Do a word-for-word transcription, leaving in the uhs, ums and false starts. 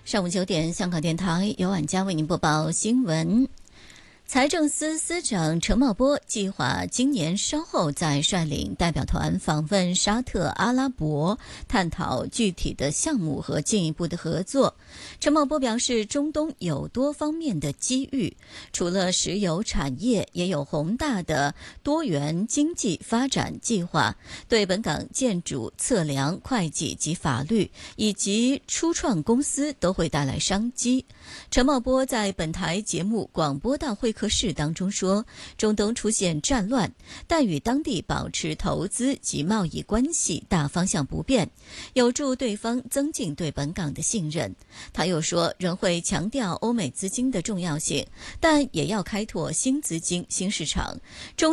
上午九点，香港电台由晚佳为您播报新闻。财政司司长陈茂波计划今年稍后再率领代表团访问沙特阿拉伯，探讨具体的项目和进一步的合作。陈茂波表示，中东有多方面的机遇，除了石油产业，也有宏大的多元经济发展计划，对本港建筑、测量、会计及法律以及初创公司都会带来商机。陈茂波在本台节目广播大会客室当中说，中东出现战乱，但与当地保持投资及贸易关系大方向不变，有助对方增进对本港的信任。他又说，仍会强调欧美资金的重要性，但也要开拓新资金、新市场。中